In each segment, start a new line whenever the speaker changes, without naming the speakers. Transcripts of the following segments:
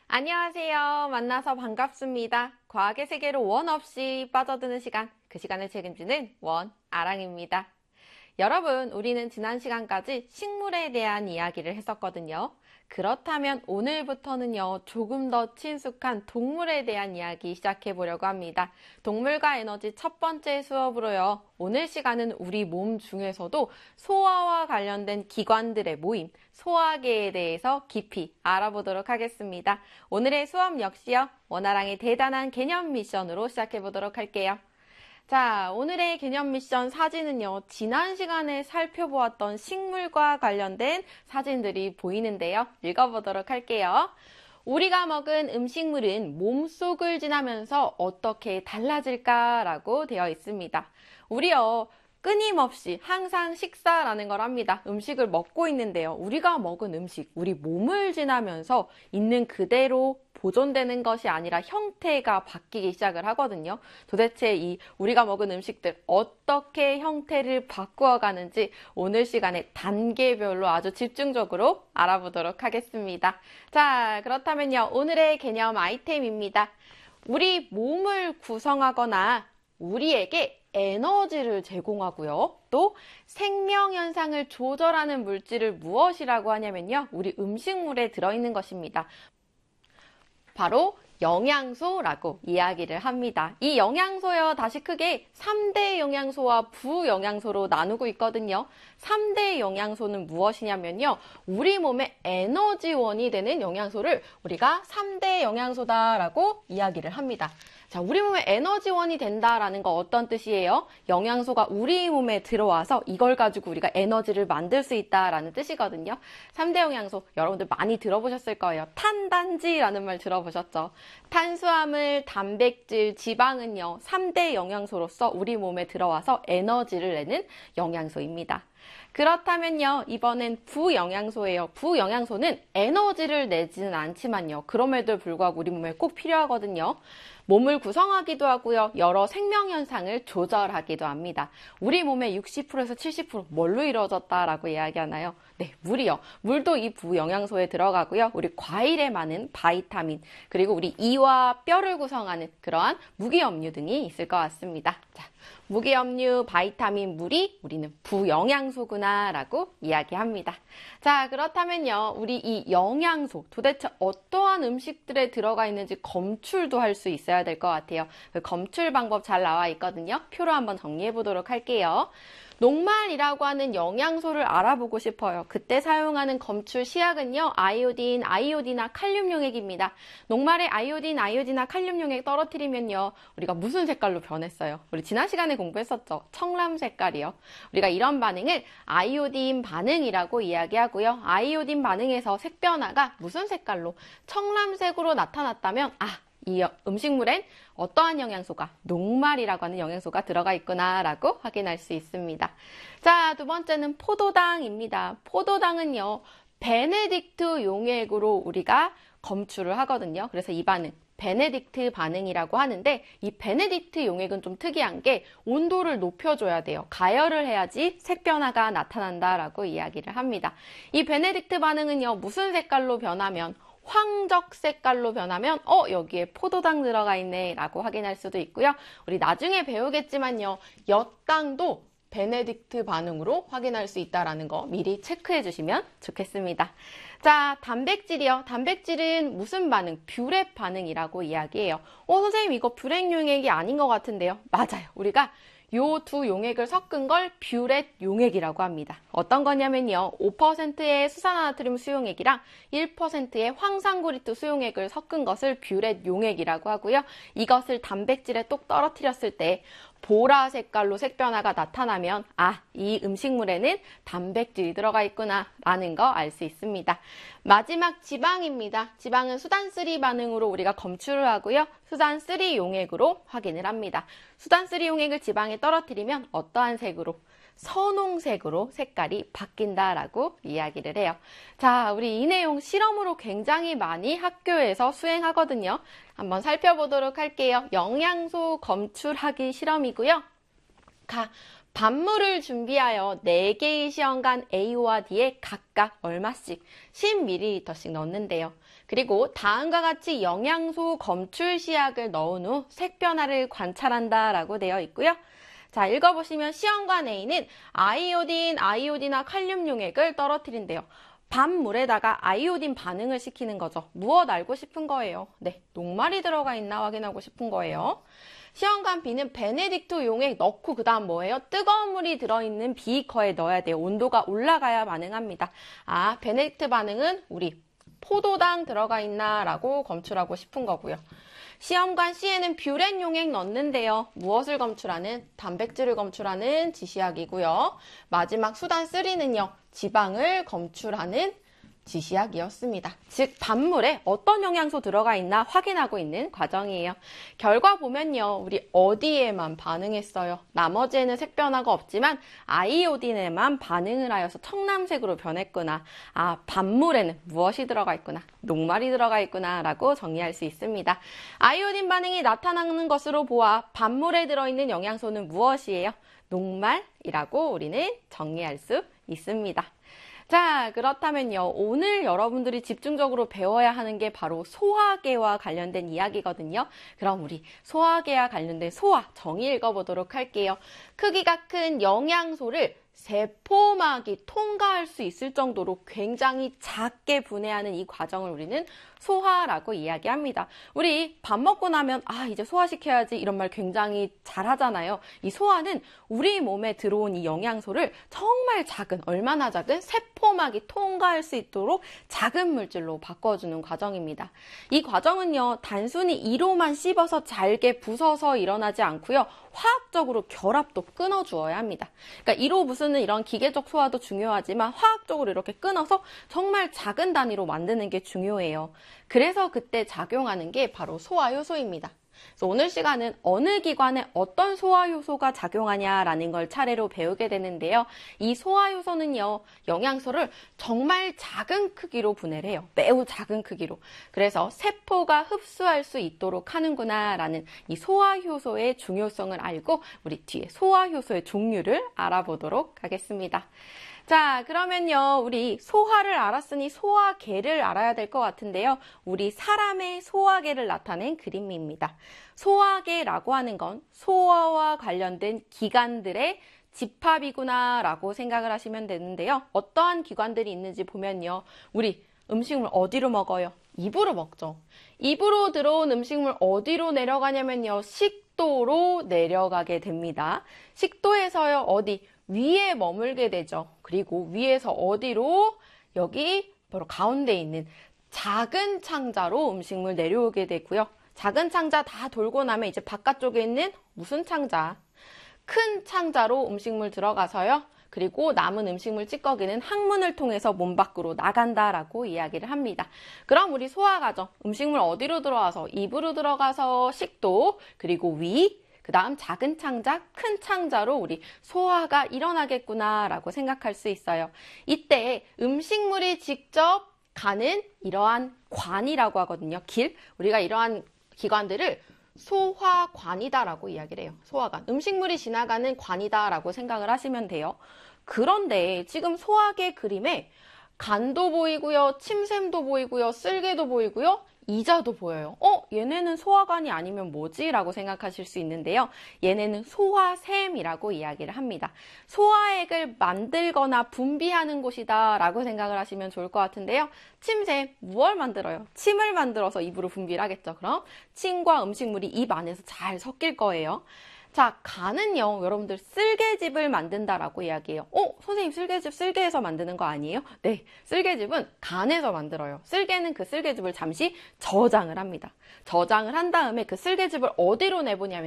안녕하세요. 만나서 반갑습니다. 과학의 세계로 원 없이 빠져드는 시간, 그 시간을 책임지는 원아랑입니다. 여러분, 우리는 지난 시간까지 식물에 대한 이야기를 했었거든요. 그렇다면 오늘부터는요, 조금 더 친숙한 동물에 대한 이야기 시작해 보려고 합니다. 동물과 에너지 첫 번째 수업으로요, 오늘 시간은 우리 몸 중에서도 소화와 관련된 기관들의 모임, 소화계에 대해서 깊이 알아보도록 하겠습니다. 오늘의 수업 역시요, 원아랑의 대단한 개념 미션으로 시작해 보도록 할게요. 자, 오늘의 개념 미션 사진은요, 지난 시간에 살펴보았던 식물과 관련된 사진들이 보이는데요. 읽어보도록 할게요. 우리가 먹은 음식물은 몸속을 지나면서 어떻게 달라질까라고 되어 있습니다. 우리요, 끊임없이 항상 식사라는 걸 합니다. 음식을 먹고 있는데요. 우리가 먹은 음식, 우리 몸을 지나면서 있는 그대로 보존되는 것이 아니라 형태가 바뀌기 시작을 하거든요. 도대체 이 우리가 먹은 음식들 어떻게 형태를 바꾸어 가는지 오늘 시간에 단계별로 아주 집중적으로 알아보도록 하겠습니다. 자, 그렇다면요. 오늘의 개념 아이템입니다. 우리 몸을 구성하거나 우리에게 에너지를 제공하고요. 또 생명현상을 조절하는 물질을 무엇이라고 하냐면요. 우리 음식물에 들어있는 것입니다. 바로 영양소라고 이야기를 합니다. 이 영양소요, 다시 크게 3대 영양소와 부영양소로 나누고 있거든요. 3대 영양소는 무엇이냐면요. 우리 몸의 에너지원이 되는 영양소를 우리가 3대 영양소다라고 이야기를 합니다. 자, 우리 몸에 에너지원이 된다라는 거 어떤 뜻이에요? 영양소가 우리 몸에 들어와서 이걸 가지고 우리가 에너지를 만들 수 있다라는 뜻이거든요. 3대 영양소 여러분들 많이 들어보셨을 거예요. 탄단지라는 말 들어보셨죠? 탄수화물, 단백질, 지방은요. 3대 영양소로서 우리 몸에 들어와서 에너지를 내는 영양소입니다. 그렇다면요, 이번엔 부영양소예요. 부영양소는 에너지를 내지는 않지만요. 그럼에도 불구하고 우리 몸에 꼭 필요하거든요. 몸을 구성하기도 하고요. 여러 생명현상을 조절하기도 합니다. 우리 몸의 60%에서 70% 뭘로 이루어졌다라고 이야기하나요? 네, 물이요. 물도 이 부영양소에 들어가고요. 우리 과일에 많은 바이타민, 그리고 우리 이와 뼈를 구성하는 그러한 무기염류 등이 있을 것 같습니다. 자, 무기염류, 바이타민, 물이 우리는 부영양소구나 라고 이야기합니다. 자, 그렇다면요. 우리 이 영양소 도대체 어떠한 음식들에 들어가 있는지 검출도 할 수 있어야 될 것 같아요. 그 검출 방법 잘 나와 있거든요. 표로 한번 정리해 보도록 할게요. 녹말이라고 하는 영양소를 알아보고 싶어요. 그때 사용하는 검출 시약은요. 아이오딘, 아이오디나 칼륨 용액입니다. 녹말에 아이오딘, 아이오디나 칼륨 용액 떨어뜨리면요. 우리가 무슨 색깔로 변했어요? 우리 지난 시간에 공부했었죠. 청람 색깔이요. 우리가 이런 반응을 아이오딘 반응이라고 이야기하고요. 아이오딘 반응에서 색 변화가 무슨 색깔로? 청람색으로 나타났다면 이 음식물엔 어떠한 영양소가, 녹말이라고 하는 영양소가 들어가 있구나 라고 확인할 수 있습니다. 자, 두 번째는 포도당입니다. 포도당은요, 베네딕트 용액으로 우리가 검출을 하거든요. 그래서 이 반응, 베네딕트 반응이라고 하는데 이 베네딕트 용액은 좀 특이한 게 온도를 높여줘야 돼요. 가열을 해야지 색 변화가 나타난다라고 이야기를 합니다. 이 베네딕트 반응은요, 무슨 색깔로 변하면 황적 색깔로 변하면 여기에 포도당 들어가 있네 라고 확인할 수도 있고요. 우리 나중에 배우겠지만요. 엿당도 베네딕트 반응으로 확인할 수 있다는 거 미리 체크해 주시면 좋겠습니다. 자, 단백질이요. 단백질은 무슨 반응? 뷰렛 반응이라고 이야기해요. 선생님 이거 뷰렛 용액이 아닌 것 같은데요. 맞아요. 우리가 요 두 용액을 섞은 걸 뷰렛 용액이라고 합니다. 어떤 거냐면요. 5%의 수산화나트륨 수용액이랑 1%의 황산구리트 수용액을 섞은 것을 뷰렛 용액이라고 하고요. 이것을 단백질에 똑 떨어뜨렸을 때 보라 색깔로 색 변화가 나타나면 이 음식물에는 단백질이 들어가 있구나 라는 거 알 수 있습니다. 마지막 지방입니다. 지방은 수단3 반응으로 우리가 검출을 하고요. 수단3 용액으로 확인을 합니다. 수단3 용액을 지방에 떨어뜨리면 어떠한 색으로? 선홍색으로 색깔이 바뀐다라고 이야기를 해요. 자, 우리 이 내용 실험으로 굉장히 많이 학교에서 수행하거든요. 한번 살펴보도록 할게요. 영양소 검출하기 실험이고요. 반물을 준비하여 4개의 시험관 A와 D에 각각 얼마씩 10ml씩 넣는데요. 그리고 다음과 같이 영양소 검출 시약을 넣은 후 색 변화를 관찰한다 라고 되어 있고요. 자, 읽어보시면 시험관 A는 아이오딘과 칼륨 용액을 떨어뜨린대요. 반물에다가 아이오딘 반응을 시키는 거죠. 무엇 알고 싶은 거예요? 네, 녹말이 들어가 있나 확인하고 싶은 거예요. 시험관 B는 베네딕트 용액 넣고 그 다음 뭐예요? 뜨거운 물이 들어있는 비커에 넣어야 돼요. 온도가 올라가야 반응합니다. 아, 베네딕트 반응은 우리 포도당 들어가 있나 라고 검출하고 싶은 거고요. 시험관 C에는 뷰렌 용액 넣는데요. 무엇을 검출하는? 단백질을 검출하는 지시약이고요. 마지막 수단 3는요. 지방을 검출하는 지시약이었습니다. 즉 반물에 어떤 영양소 들어가 있나 확인하고 있는 과정이에요. 결과 보면요. 우리 어디에만 반응했어요. 나머지에는 색 변화가 없지만 아이오딘에만 반응을 하여서 청남색으로 변했구나. 아, 반물에는 무엇이 들어가 있구나. 녹말이 들어가 있구나 라고 정리할 수 있습니다. 아이오딘 반응이 나타나는 것으로 보아 반물에 들어있는 영양소는 무엇이에요? 녹말이라고 우리는 정리할 수 있습니다. 자, 그렇다면요. 오늘 여러분들이 집중적으로 배워야 하는 게 바로 소화계와 관련된 이야기거든요. 그럼 우리 소화계와 관련된 소화 정의 읽어보도록 할게요. 크기가 큰 영양소를 세포막이 통과할 수 있을 정도로 굉장히 작게 분해하는 이 과정을 우리는 소화라고 이야기합니다. 우리 밥 먹고 나면 아, 이제 소화시켜야지 이런 말 굉장히 잘 하잖아요. 이 소화는 우리 몸에 들어온 이 영양소를 정말 작은, 얼마나 작은 세포막이 통과할 수 있도록 작은 물질로 바꿔주는 과정입니다. 이 과정은요, 단순히 이로만 씹어서 잘게 부숴서 일어나지 않고요. 화학적으로 결합도 끊어주어야 합니다. 그러니까 이로 부수는 이런 기계적 소화도 중요하지만 화학적으로 이렇게 끊어서 정말 작은 단위로 만드는 게 중요해요. 그래서 그때 작용하는 게 바로 소화효소입니다. 그래서 오늘 시간은 어느 기관에 어떤 소화효소가 작용하냐라는 걸 차례로 배우게 되는데요. 이 소화효소는요, 영양소를 정말 작은 크기로 분해를 해요. 매우 작은 크기로. 그래서 세포가 흡수할 수 있도록 하는구나라는 이 소화효소의 중요성을 알고 우리 뒤에 소화효소의 종류를 알아보도록 하겠습니다. 자, 그러면요, 우리 소화를 알았으니 소화계를 알아야 될 것 같은데요. 우리 사람의 소화계를 나타낸 그림입니다. 소화계라고 하는 건 소화와 관련된 기관들의 집합이구나 라고 생각을 하시면 되는데요. 어떠한 기관들이 있는지 보면요. 우리 음식물 어디로 먹어요? 입으로 먹죠. 입으로 들어온 음식물 어디로 내려가냐면요. 식도로 내려가게 됩니다. 식도에서요, 어디? 위에 머물게 되죠. 그리고 위에서 어디로? 여기 바로 가운데 있는 작은 창자로 음식물 내려오게 되고요. 작은 창자 다 돌고 나면 이제 바깥쪽에 있는 무슨 창자? 큰 창자로 음식물 들어가서요. 그리고 남은 음식물 찌꺼기는 항문을 통해서 몸 밖으로 나간다라고 이야기를 합니다. 그럼 우리 소화 과정, 음식물 어디로 들어와서? 입으로 들어가서 식도, 그리고 위, 그 다음 작은 창자, 큰 창자로 우리 소화가 일어나겠구나라고 생각할 수 있어요. 이때 음식물이 직접 가는 이러한 관이라고 하거든요. 길. 우리가 이러한 기관들을 소화관이다라고 이야기를 해요. 소화관. 음식물이 지나가는 관이다라고 생각을 하시면 돼요. 그런데 지금 소화계 그림에 간도 보이고요. 침샘도 보이고요. 쓸개도 보이고요. 이자도 보여요. 얘네는 소화관이 아니면 뭐지? 라고 생각하실 수 있는데요. 얘네는 소화샘이라고 이야기를 합니다. 소화액을 만들거나 분비하는 곳이다 라고 생각을 하시면 좋을 것 같은데요. 침샘, 무엇을 만들어요? 침을 만들어서 입으로 분비를 하겠죠. 그럼 침과 음식물이 입 안에서 잘 섞일 거예요. 자, 간은요, 여러분들 쓸개즙을 만든다라고 이야기해요. 선생님 쓸개즙 쓸개에서 만드는 거 아니에요? 네, 쓸개즙은 간에서 만들어요. 쓸개는 그 쓸개즙을 잠시 저장을 합니다. 저장을 한 다음에 그 쓸개즙을 어디로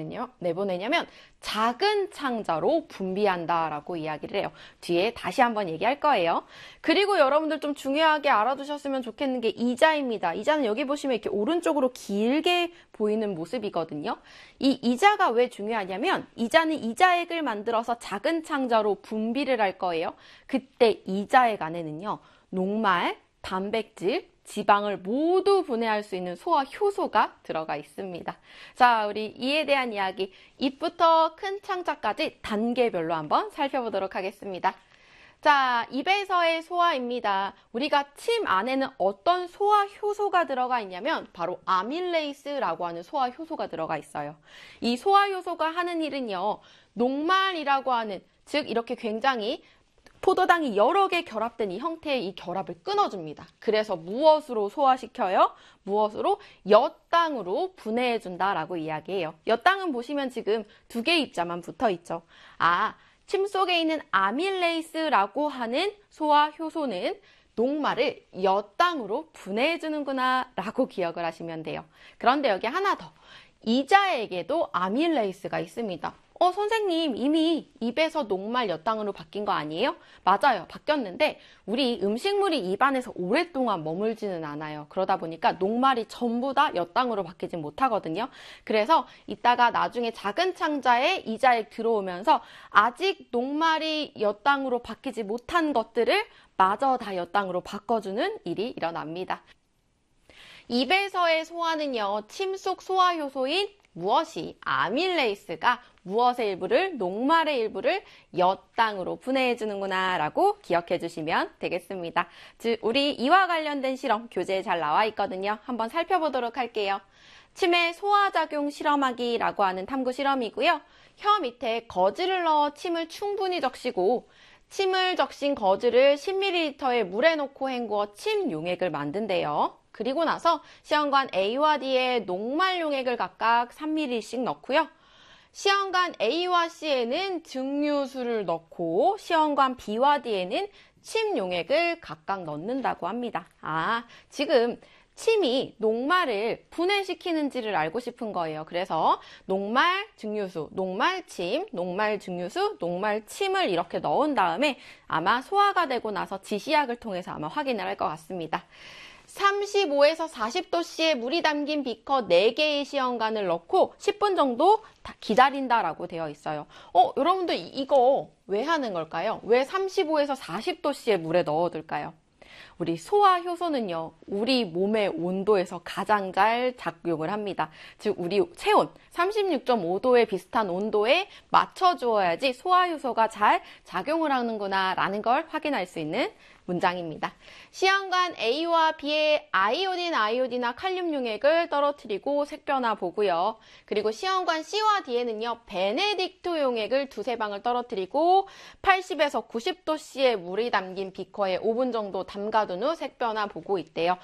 내보내냐면 작은 창자로 분비한다라고 이야기를 해요. 뒤에 다시 한번 얘기할 거예요. 그리고 여러분들 좀 중요하게 알아두셨으면 좋겠는 게 이자입니다. 이자는 여기 보시면 이렇게 오른쪽으로 길게 보이는 모습이거든요. 이 이자가 왜 중요하냐면 이자는 이자액을 만들어서 작은 창자로 분비를 할 거예요. 그때 이자액 안에는요. 녹말, 단백질, 지방을 모두 분해할 수 있는 소화 효소가 들어가 있습니다. 자, 우리 이에 대한 이야기, 입부터 큰 창자까지 단계별로 한번 살펴보도록 하겠습니다. 자, 입에서의 소화입니다. 우리가 침 안에는 어떤 소화 효소가 들어가 있냐면 바로 아밀레이스라고 하는 소화 효소가 들어가 있어요. 이 소화 효소가 하는 일은요, 녹말이라고 하는, 즉 이렇게 굉장히 포도당이 여러 개 결합된 이 형태의 이 결합을 끊어줍니다. 그래서 무엇으로 소화시켜요? 무엇으로? 엿당으로 분해해준다라고 이야기해요. 엿당은 보시면 지금 두 개의 입자만 붙어 있죠. 침 속에 있는 아밀레이스라고 하는 소화 효소는 녹말을 엿당으로 분해해주는구나 라고 기억을 하시면 돼요. 그런데 여기 하나 더. 이자에게도 아밀레이스가 있습니다. 선생님, 이미 입에서 녹말 엿당으로 바뀐 거 아니에요? 맞아요. 바뀌었는데 우리 음식물이 입안에서 오랫동안 머물지는 않아요. 그러다 보니까 녹말이 전부 다 엿당으로 바뀌진 못하거든요. 그래서 이따가 나중에 작은 창자에 이자액 들어오면서 아직 녹말이 엿당으로 바뀌지 못한 것들을 마저 다 엿당으로 바꿔주는 일이 일어납니다. 입에서의 소화는요, 침 속 소화 효소인 무엇이 아밀레이스가 무엇의 일부를, 녹말의 일부를 엿당으로 분해해 주는구나 라고 기억해 주시면 되겠습니다. 즉 우리 이와 관련된 실험 교재에 잘 나와 있거든요. 한번 살펴보도록 할게요. 침의 소화작용 실험하기라고 하는 탐구 실험이고요. 혀 밑에 거즈를 넣어 침을 충분히 적시고 침을 적신 거즈를 10ml의 물에 넣고 헹구어 침 용액을 만든대요. 그리고 나서 시험관 A와 D에 녹말 용액을 각각 3ml씩 넣고요. 시험관 A와 C에는 증류수를 넣고 시험관 B와 D에는 침 용액을 각각 넣는다고 합니다. 지금 침이 녹말을 분해시키는지를 알고 싶은 거예요. 그래서 녹말, 증류수, 녹말, 침, 녹말, 증류수, 녹말, 침을 이렇게 넣은 다음에 아마 소화가 되고 나서 지시약을 통해서 아마 확인을 할 것 같습니다. 35에서 40도씨의 물이 담긴 비커 4개의 시험관을 넣고 10분 정도 기다린다라고 되어 있어요. 여러분들 이거 왜 하는 걸까요? 왜 35에서 40도씨의 물에 넣어둘까요? 우리 소화 효소는요, 우리 몸의 온도에서 가장 잘 작용을 합니다. 즉 우리 체온 36.5도에 비슷한 온도에 맞춰주어야지 소화 효소가 잘 작용을 하는구나 라는 걸 확인할 수 있는 문장입니다. 시험관 A와 B에 아이오딘이나 칼륨 용액을 떨어뜨리고 색변화 보고요. 그리고 시험관 C와 D에는요, 베네딕트 용액을 2-3방을 떨어뜨리고 80에서 90도씨의 물이 담긴 비커에 5분 정도 담가둔 후 색변화 보고 있대요.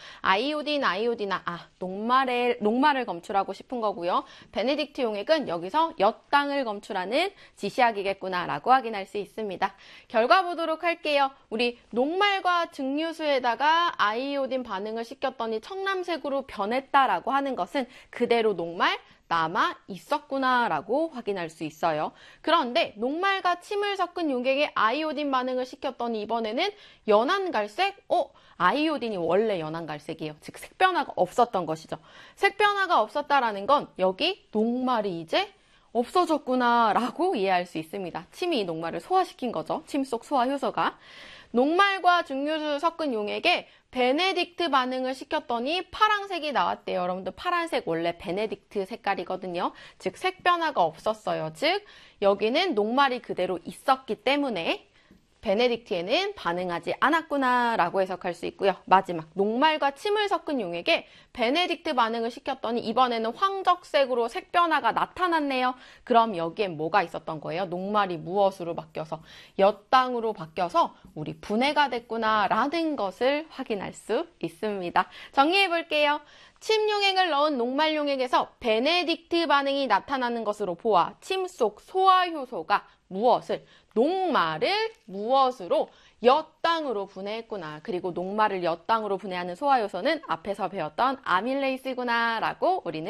녹말을 검출하고 싶은 거고요. 베네딕트 용액은 여기서 엿당을 검출하는 지시약이겠구나 라고 확인할 수 있습니다. 결과 보도록 할게요. 우리 녹말과 증류수에다가 아이오딘 반응을 시켰더니 청람색으로 변했다라고 하는 것은 그대로 녹말 남아 있었구나 라고 확인할 수 있어요. 그런데 녹말과 침을 섞은 용액에 아이오딘 반응을 시켰더니 이번에는 연한 갈색? 아이오딘이 원래 연한 갈색이에요. 즉 색변화가 없었던 것이죠. 색변화가 없었다라는 건 여기 녹말이 이제 없어졌구나 라고 이해할 수 있습니다. 침이 녹말을 소화시킨 거죠. 침 속 소화 효소가. 녹말과 증류수 섞은 용액에 베네딕트 반응을 시켰더니 파란색이 나왔대요. 여러분들 파란색 원래 베네딕트 색깔이거든요. 즉 색변화가 없었어요. 즉 여기는 녹말이 그대로 있었기 때문에 베네딕트에는 반응하지 않았구나 라고 해석할 수 있고요. 마지막 녹말과 침을 섞은 용액에 베네딕트 반응을 시켰더니 이번에는 황적색으로 색변화가 나타났네요. 그럼 여기엔 뭐가 있었던 거예요? 녹말이 무엇으로 바뀌어서? 엿당으로 바뀌어서 우리 분해가 됐구나 라는 것을 확인할 수 있습니다. 정리해 볼게요. 침 용액을 넣은 녹말 용액에서 베네딕트 반응이 나타나는 것으로 보아 침 속 소화 효소가 무엇을? 녹말을 무엇으로? 엿당으로 분해했구나. 그리고 녹말을 엿당으로 분해하는 소화 효소는 앞에서 배웠던 아밀레이스구나 라고 우리는